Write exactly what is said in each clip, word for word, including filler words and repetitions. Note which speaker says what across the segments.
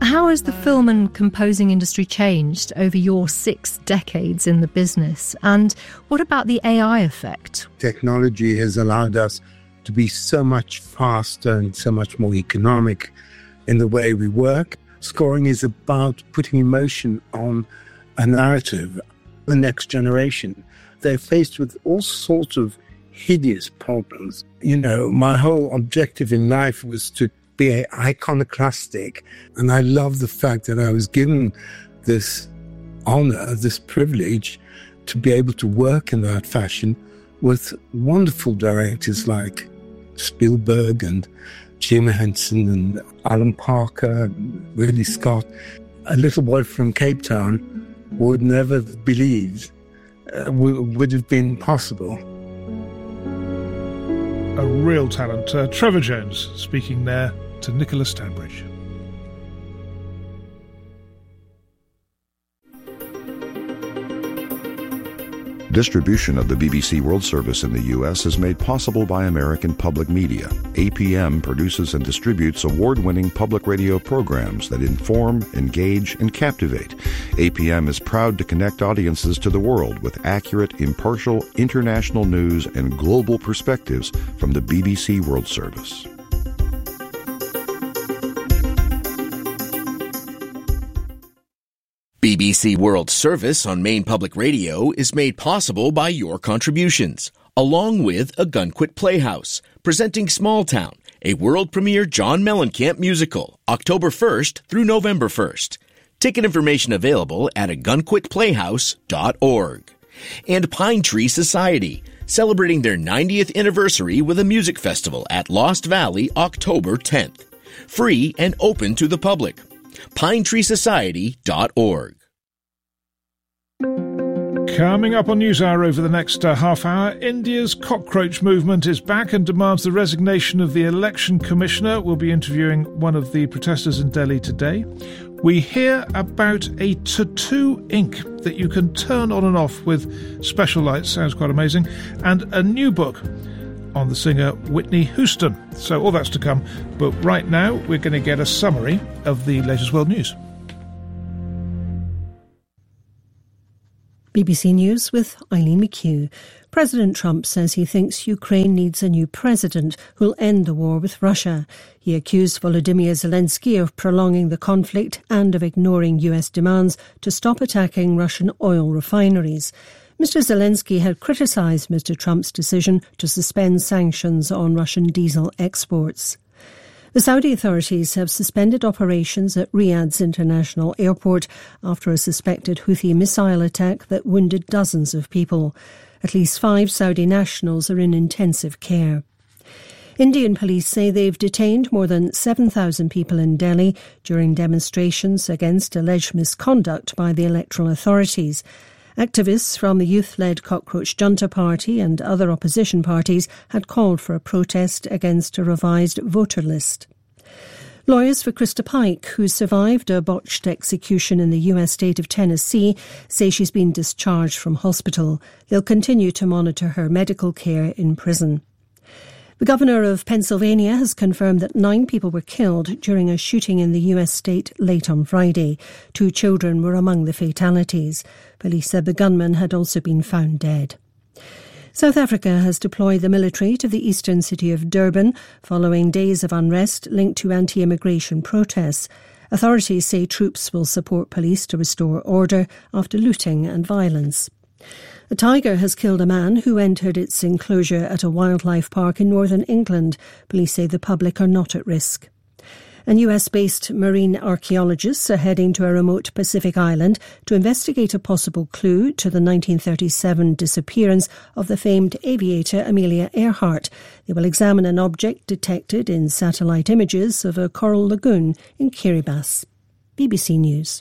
Speaker 1: How has the film and composing industry changed over your six decades in the business? And what about the A I effect?
Speaker 2: Technology has allowed us to be so much faster and so much more economic in the way we work. Scoring is about putting emotion on a narrative. The next generation, they're faced with all sorts of hideous problems. You know, my whole objective in life was to be iconoclastic. And I love the fact that I was given this honor, this privilege to be able to work in that fashion with wonderful directors like Spielberg and Jim Henson and Alan Parker and Ridley Scott. A little boy from Cape Town would never have believed uh, would have been possible.
Speaker 3: A real talent. Uh, Trevor Jones speaking there to Nicholas Stanbridge.
Speaker 4: Distribution of the B B C World Service in the U S is made possible by American Public Media. A P M produces and distributes award-winning public radio programs that inform, engage, and captivate. A P M is proud to connect audiences to the world with accurate, impartial, international news and global perspectives from the B B C World Service.
Speaker 5: B B C World Service on Maine Public Radio is made possible by your contributions, along with A Gunquit Playhouse, presenting Small Town, a world premiere John Mellencamp musical, October first through November first. Ticket information available at a gunquit playhouse dot org. And Pine Tree Society, celebrating their ninetieth anniversary with a music festival at Lost Valley October tenth. Free and open to the public. pine tree society dot org.
Speaker 3: Coming up on NewsHour over the next uh, half hour, India's cockroach movement is back and demands the resignation of the election commissioner. We'll be interviewing one of the protesters in Delhi today. We hear about a tattoo ink that you can turn on and off with special lights. Sounds quite amazing. And a new book on the singer Whitney Houston. So all that's to come. But right now, we're going to get a summary of the latest world news.
Speaker 6: B B C News with Eileen McHugh. President Trump says he thinks Ukraine needs a new president who'll end the war with Russia. He accused Volodymyr Zelensky of prolonging the conflict and of ignoring U S demands to stop attacking Russian oil refineries. Mister Zelensky had criticised Mister Trump's decision to suspend sanctions on Russian diesel exports. The Saudi authorities have suspended operations at Riyadh's international airport after a suspected Houthi missile attack that wounded dozens of people. At least five Saudi nationals are in intensive care. Indian police say they've detained more than seven thousand people in Delhi during demonstrations against alleged misconduct by the electoral authorities. Activists from the youth-led Cockroach Junta Party and other opposition parties had called for a protest against a revised voter list. Lawyers for Krista Pike, who survived a botched execution in the U S state of Tennessee, say she's been discharged from hospital. They'll continue to monitor her medical care in prison. The governor of Pennsylvania has confirmed that nine people were killed during a shooting in the U S state late on Friday. Two children were among the fatalities. Police said the gunman had also been found dead. South Africa has deployed the military to the eastern city of Durban following days of unrest linked to anti-immigration protests. Authorities say troops will support police to restore order after looting and violence. A tiger has killed a man who entered its enclosure at a wildlife park in northern England. Police say the public are not at risk. And U S-based marine archaeologists are heading to a remote Pacific island to investigate a possible clue to the nineteen thirty-seven disappearance of the famed aviator Amelia Earhart. They will examine an object detected in satellite images of a coral lagoon in Kiribati. B B C News.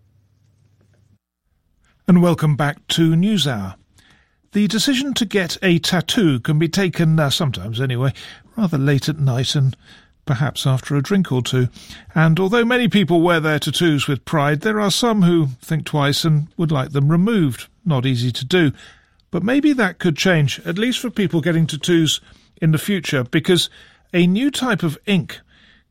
Speaker 3: And welcome back to NewsHour. The decision to get a tattoo can be taken, uh, sometimes anyway, rather late at night and perhaps after a drink or two. And although many people wear their tattoos with pride, there are some who think twice and would like them removed. Not easy to do. But maybe that could change, at least for people getting tattoos in the future, because a new type of ink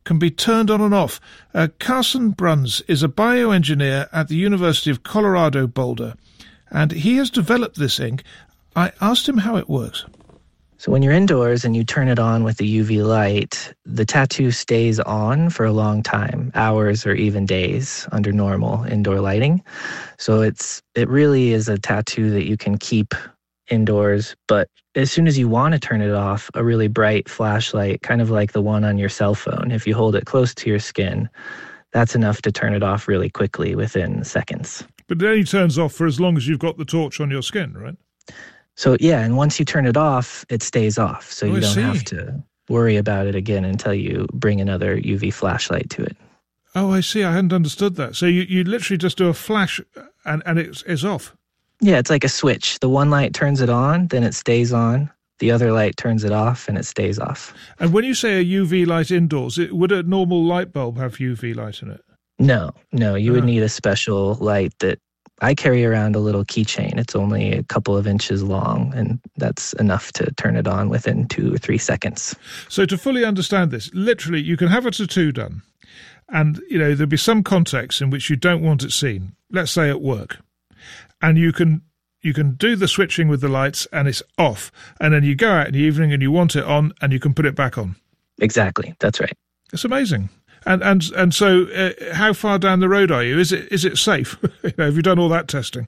Speaker 3: can be turned on and off. Uh, Carson Bruns is a bioengineer at the University of Colorado Boulder, and he has developed this ink. I asked him how it works.
Speaker 7: So when you're indoors and you turn it on with a U V light, the tattoo stays on for a long time, hours or even days under normal indoor lighting. So it's it really is a tattoo that you can keep indoors, but as soon as you want to turn it off, a really bright flashlight, kind of like the one on your cell phone, if you hold it close to your skin, that's enough to turn it off really quickly within seconds.
Speaker 3: But it only turns off for as long as you've got the torch on your skin, right?
Speaker 7: So yeah, and once you turn it off, it stays off. So
Speaker 3: Oh,
Speaker 7: you
Speaker 3: I
Speaker 7: don't
Speaker 3: see.
Speaker 7: have to worry about it again until you bring another U V flashlight to it.
Speaker 3: Oh, I see. I hadn't understood that. So you, you literally just do a flash and, and it's, it's off.
Speaker 7: Yeah, it's like a switch. The one light turns it on, then it stays on. The other light turns it off, and it stays off.
Speaker 3: And when you say a U V light indoors, it, would a normal light bulb have U V light in it?
Speaker 7: No, no, you
Speaker 3: Oh.
Speaker 7: would need a special light that I carry around a little keychain. It's only a couple of inches long, and that's enough to turn it on within two or three seconds.
Speaker 3: So to fully understand this, literally, you can have a tattoo done, and you know there'll be some context in which you don't want it seen. Let's say at work, and you can you can do the switching with the lights, and it's off, and then you go out in the evening and you want it on, and you can put it back on.
Speaker 7: Exactly, that's right.
Speaker 3: It's amazing. And and and so, uh, how far down the road are you? Is it is it safe? You know, have you done all that testing?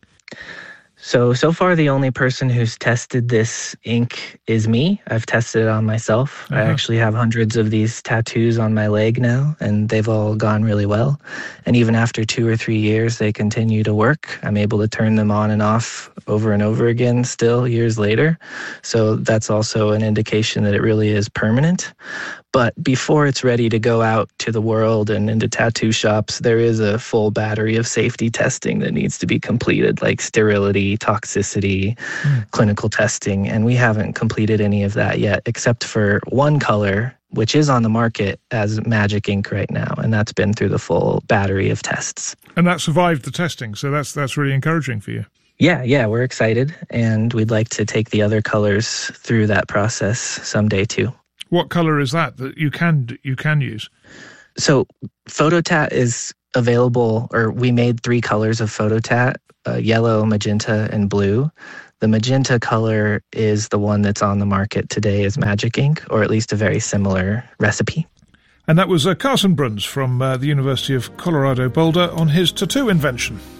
Speaker 7: So, so far the only person who's tested this ink is me. I've tested it on myself.
Speaker 3: Uh-huh.
Speaker 7: I actually have hundreds of these tattoos on my leg now, and they've all gone really well. And even after two or three years, they continue to work. I'm able to turn them on and off over and over again still years later. So that's also an indication that it really is permanent. But before it's ready to go out to the world and into tattoo shops, there is a full battery of safety testing that needs to be completed, like sterility, toxicity, mm. clinical testing. And we haven't completed any of that yet, except for one color, which is on the market as Magic Ink right now. And that's been through the full battery of tests.
Speaker 3: And that survived the testing. So that's that's really encouraging for you.
Speaker 7: Yeah, yeah, we're excited. And we'd like to take the other colors through that process someday too.
Speaker 3: What color is that that you can you can use?
Speaker 7: So Phototat is available, or we made three colors of Phototat, uh, yellow, magenta, and blue. The magenta color is the one that's on the market today as Magic Ink, or at least a very similar recipe.
Speaker 3: And that was uh, Carson Bruns from uh, the University of Colorado Boulder on his tattoo invention.